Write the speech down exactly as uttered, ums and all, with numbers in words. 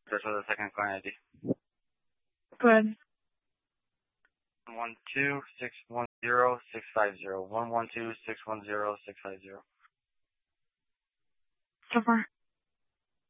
This was the second client I D. Go ahead. One two six one zero six five zero. One one two six one zero six five zero. So far.